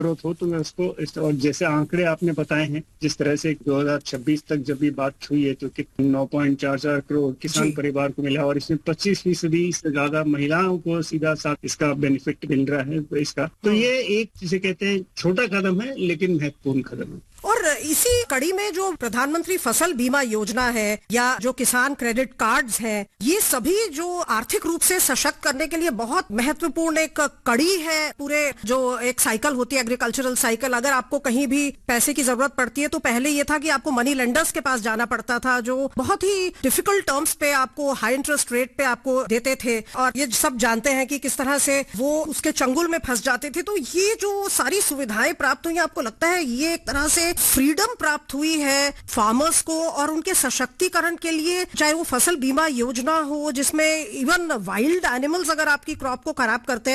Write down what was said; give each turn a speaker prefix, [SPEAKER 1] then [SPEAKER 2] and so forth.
[SPEAKER 1] Growth हो तो मैं उसको और जैसे आंकड़े आपने बताए हैं जिस तरह से 2026 तक जब ये बात हुई है तो 9.44 करोड़ किसान परिवार को मिला और इसमें 25% से ज्यादा महिलाओं को सीधा साथ इसका बेनिफिट मिल रहा है इसका। तो ये एक जिसे कहते हैं छोटा कदम है लेकिन महत्वपूर्ण कदम है।
[SPEAKER 2] और इसी कड़ी में जो प्रधानमंत्री फसल बीमा योजना है या जो किसान क्रेडिट कार्ड्स हैं, ये सभी जो आर्थिक रूप से सशक्त करने के लिए बहुत महत्वपूर्ण एक कड़ी है। पूरे जो एक साइकिल होती है एग्रीकल्चरल साइकिल, अगर आपको कहीं भी पैसे की जरूरत पड़ती है तो पहले ये था कि आपको मनी लेंडर्स के पास जाना पड़ता था जो बहुत ही डिफिकल्ट टर्म्स पे आपको हाई इंटरेस्ट रेट पे आपको देते थे और ये सब जानते हैं कि किस तरह से वो उसके चंगुल में फंस जाते थे। तो ये जो सारी सुविधाएं प्राप्त हुई, आपको लगता है ये एक तरह से फ्रीडम प्राप्त हुई है फार्मर्स को और उनके सशक्तिकरण के लिए, चाहे वो फसल बीमा योजना हो जिसमें इवन वाइल्ड एनिमल्स अगर आपकी क्रॉप को खराब करते हैं